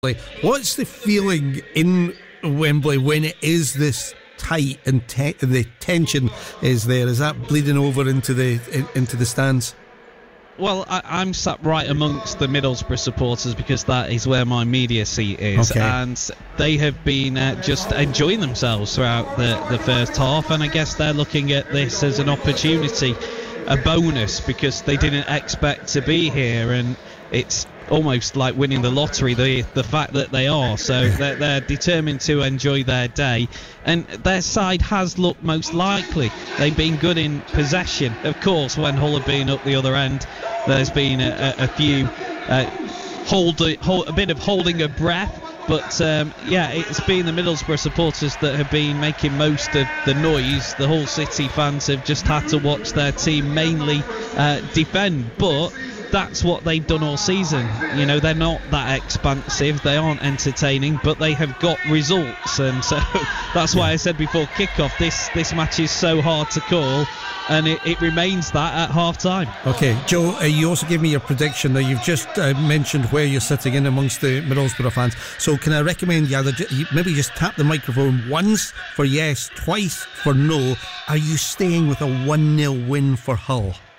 What's the feeling in Wembley when it is this tight and the tension is there? Is that bleeding over into the stands? Well, I'm sat right amongst the Middlesbrough supporters because that is where my media seat is, and they have been just enjoying themselves throughout the first half, and I guess they're looking at this as an opportunity, a bonus, because they didn't expect to be here, and it's almost like winning the lottery, the fact that they are. So they're determined to enjoy their day, and their side has looked most likely. They've been good in possession. Of course, when Hull have been up the other end, there's been a few a bit of holding a breath. But it's been the Middlesbrough supporters that have been making most of the noise. The Hull City fans have just had to watch their team mainly defend, but that's what they've done all season. You know, they're not that expansive, they aren't entertaining, but they have got results, and so that's why I said before kick-off, this match is so hard to call, and it remains that at half-time. Okay, Joe, you also gave me your prediction. Now, you've just mentioned where you're sitting in amongst the Middlesbrough fans, so can I recommend you maybe just tap the microphone once for yes, twice for no. Are you staying with a 1-0 win for Hull?